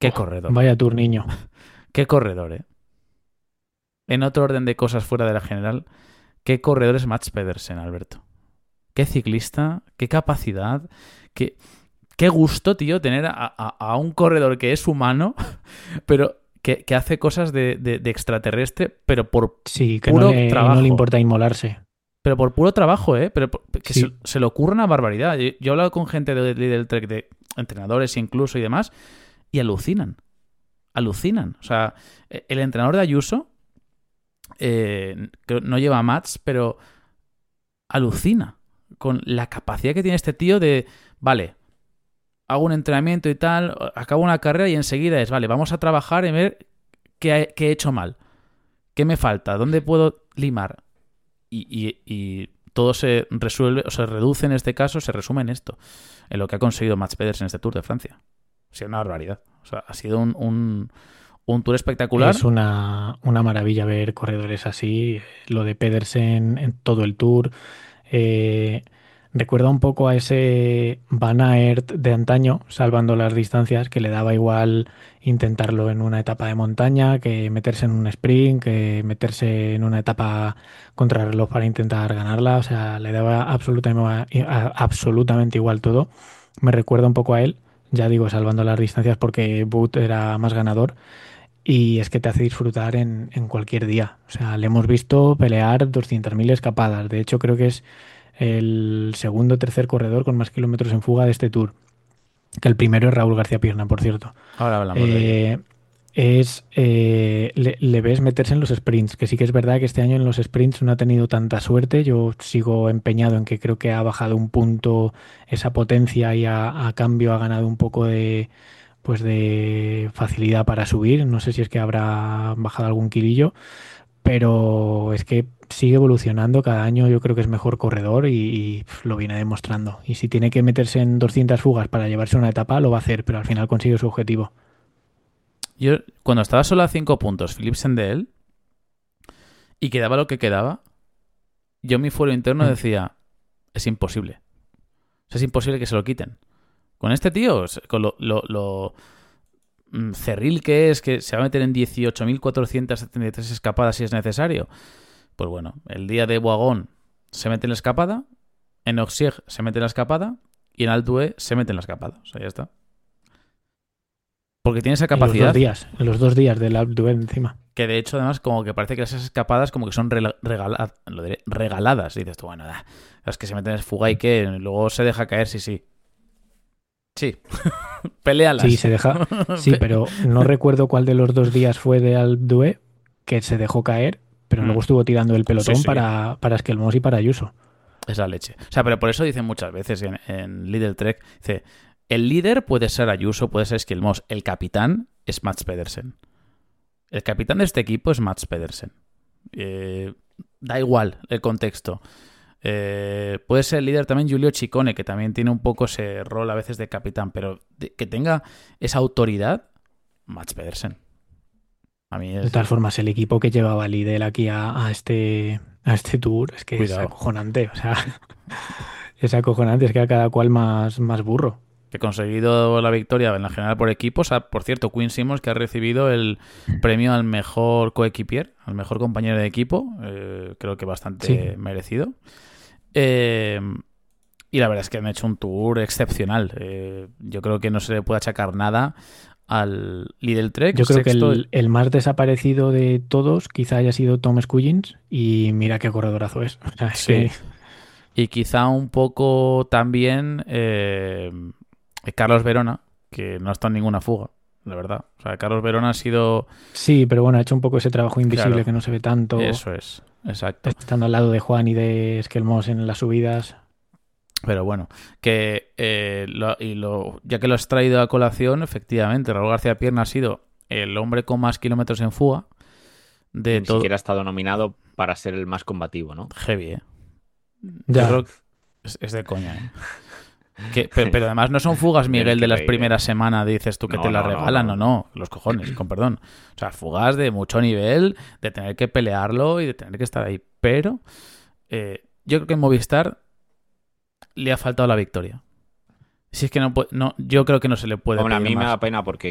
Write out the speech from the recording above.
Qué corredor. Vaya tour, niño. Qué corredor, ¿eh? En otro orden de cosas fuera de la general, qué corredor es Mats Pedersen, Alberto. Qué ciclista, qué capacidad, qué, qué gusto, tío, tener a un corredor que es humano, pero que hace cosas de extraterrestre, pero por Sí, que puro no le trabajo. importa inmolarse. Pero por puro trabajo, ¿eh? Que Sí, se le ocurre una barbaridad. Yo he hablado con gente del Trek, de entrenadores incluso y demás, y alucinan. Alucinan. O sea, el entrenador de Ayuso, que no lleva mats, pero alucina con la capacidad que tiene este tío de, vale, hago un entrenamiento y tal, acabo una carrera y enseguida es, vale, vamos a trabajar en ver qué he hecho mal, qué me falta, dónde puedo limar. Y todo se resuelve, o se reduce en este caso, se resume en esto, en lo que ha conseguido Mats Pedersen en este Tour de Francia. Ha sido una barbaridad. O sea, ha sido un tour es espectacular. una maravilla ver corredores así. Lo de Pedersen en todo el tour. Eh, recuerda un poco a ese Van Aert de antaño, salvando las distancias, que le daba igual intentarlo en una etapa de montaña que meterse en un sprint, que meterse en una etapa contrarreloj para intentar ganarla. O sea, le daba absolutamente igual todo. Me recuerda un poco a él, ya digo, salvando las distancias porque Boot era más ganador. Y es que te hace disfrutar en cualquier día. O sea, le hemos visto pelear 200.000 escapadas. De hecho, creo que es el segundo o tercer corredor con más kilómetros en fuga de este Tour. Que el primero es Raúl García Pierna, por cierto. Ahora hablamos de ello. Eh, le ves meterse en los sprints, que sí que es verdad que este año en los sprints no ha tenido tanta suerte. Yo sigo empeñado en que creo que ha bajado un punto esa potencia y a cambio ha ganado un poco de facilidad para subir. No sé si es que habrá bajado algún kilillo, pero es que sigue evolucionando cada año. Yo creo que es mejor corredor y lo viene demostrando. Y si tiene que meterse en 200 fugas para llevarse una etapa, lo va a hacer, pero al final consigue su objetivo. Yo, cuando estaba solo a 5 puntos, Philipsen de él, y quedaba lo que quedaba, yo mi fuero interno Mm. decía, es imposible. O sea, es imposible que se lo quiten. Con este tío, con lo cerril que se va a meter en 18.473 escapadas si es necesario. Pues bueno, el día de Boagón se mete en la escapada, en Auxerre se mete en la escapada y en Alpe se mete en la escapada. O sea, ya está. Porque tiene esa capacidad En los 2 días del Alpe d'Huez encima. que de hecho además como que parece que esas escapadas como que son lo diré, regaladas. Y dices tú, bueno, es que se meten en fuga y que luego se deja caer, sí, sí. Sí, Sí, pelealas. se deja. Sí, pero no recuerdo cuál de los 2 días fue de Alpe d'Huez que se dejó caer, pero luego estuvo tirando el Sí, pelotón sí. para Esquelmós y para Ayuso. Es la leche. O sea, pero por eso dicen muchas veces en Lidl Trek, dice, el líder puede ser Ayuso, puede ser Skilmos, el capitán es Mats Pedersen. El capitán de este equipo es Mats Pedersen. Eh, Da igual el contexto. Puede ser el líder también Giulio Ciccone, que también tiene un poco ese rol a veces de capitán, pero que tenga esa autoridad, Mats Pedersen. A mí De es... todas formas, el equipo que llevaba Lidl aquí a este tour es que es Cuidado. acojonante. O sea, es acojonante, es que a cada cual más burro. Que ha conseguido la victoria en la general por equipos. Por cierto, Quinn Simmons que ha recibido el premio al mejor coequipier, al mejor compañero de equipo, creo que Sí, bastante merecido. Eh, y la verdad es que han hecho un tour excepcional. Yo creo que no se le puede achacar nada al Lidl Trek, yo creo que sexto, el más desaparecido de todos quizá haya sido Tom Scullins y mira qué corredorazo es. O sea, es sí. que Y quizá un poco también Carlos Verona, que no está en ninguna fuga, la verdad. O sea, Carlos Verona ha sido... sí, pero bueno, ha hecho un poco ese trabajo invisible Claro, que no se ve tanto, eso es, exacto. estando al lado de Juan y de Esquelmós en las subidas. Pero bueno, que ya que lo has traído a colación, efectivamente, Raúl García Pierna ha sido el hombre con más kilómetros en fuga Y de ni todo. siquiera ha estado nominado para ser el más combativo, ¿no? Heavy, ¿eh? Yo Ya, creo que es de coña, ¿eh? Pero además no son fugas, Tiene Miguel, que de las reír, ¿eh? primeras semanas, dices tú que te No, las no, no, regalan, o no. no, los cojones, con perdón. O sea, fugas de mucho nivel, de tener que pelearlo y de tener que estar ahí. Pero yo creo que en Movistar le ha faltado la victoria. Si es que no, yo creo que no se le puede Hombre, a pedir mí me más. da pena porque